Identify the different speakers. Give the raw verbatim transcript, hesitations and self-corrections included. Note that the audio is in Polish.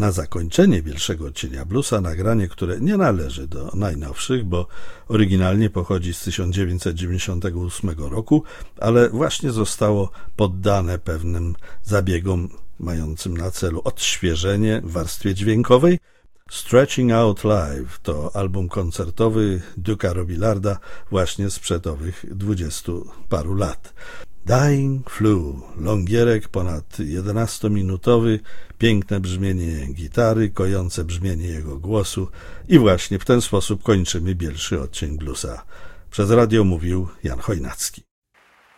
Speaker 1: na zakończenie pierwszego odcienia bluesa nagranie, które nie należy do najnowszych, bo oryginalnie pochodzi z tysiąc dziewięćset dziewięćdziesiątego ósmego roku, ale właśnie zostało poddane pewnym zabiegom mającym na celu odświeżenie w warstwie dźwiękowej. Stretching Out Live to album koncertowy Duke'a Robillarda właśnie sprzed owych dwudziestu paru lat. Dying Flu, longierek ponad jedenastominutowy, piękne brzmienie gitary, kojące brzmienie jego głosu i właśnie w ten sposób kończymy pierwszy odcień bluesa. Przez radio mówił Jan Chojnacki.